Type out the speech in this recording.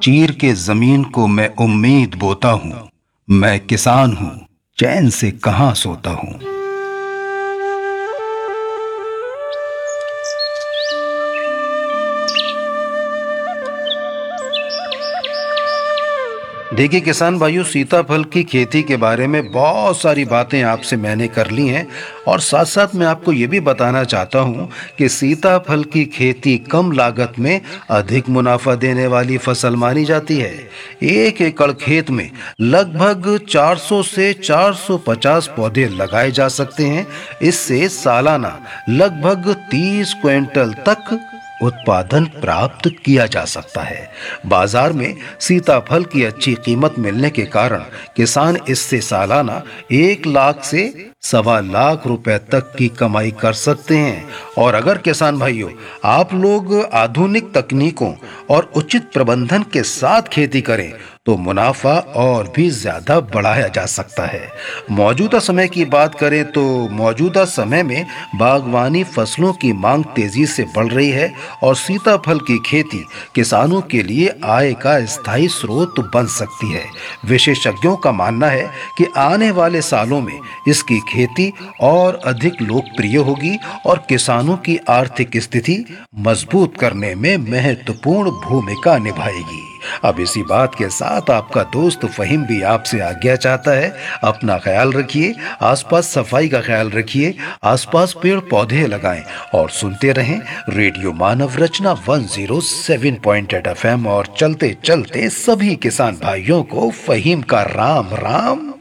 चीर के जमीन को मैं उम्मीद बोता हूँ। मैं किसान हूँ, चैन से कहाँ सोता हूँ। देखिए किसान भाइयों, सीताफल की खेती के बारे में बहुत सारी बातें आपसे मैंने कर ली हैं और साथ साथ मैं आपको ये भी बताना चाहता हूँ कि सीताफल की खेती कम लागत में अधिक मुनाफा देने वाली फसल मानी जाती है। 1 एकड़ खेत में लगभग 400 से 450 पौधे लगाए जा सकते हैं। इससे सालाना लगभग 30 क्विंटल तक उत्पादन प्राप्त किया जा सकता है। बाजार में सीताफल की अच्छी कीमत मिलने के कारण किसान इससे सालाना 1 लाख से 1.25 लाख रुपए तक की कमाई कर सकते हैं। और अगर किसान भाइयों आप लोग आधुनिक तकनीकों और उचित प्रबंधन के साथ खेती करें तो मुनाफा और भी ज्यादा बढ़ाया जा सकता है। मौजूदा समय की बात करें तो मौजूदा समय में बागवानी फसलों की मांग तेजी से बढ़ रही है और सीताफल की खेती किसानों के लिए आय का स्थायी स्रोत बन सकती है। विशेषज्ञों का मानना है कि आने वाले सालों में इसकी खेती और अधिक लोकप्रिय होगी और किसानों की आर्थिक स्थिति मजबूत करने में महत्वपूर्ण भूमिका निभाएगी। अब इसी बात के साथ आपका दोस्त फहीम भी आपसे आज्ञा चाहता है। अपना ख्याल रखिए, आसपास सफाई का ख्याल रखिए, आसपास पेड़ पौधे लगाएं और सुनते रहें रेडियो मानव रचना 107.8 FM। और चलते चलते सभी किसान भाइयों को फहीम का राम राम।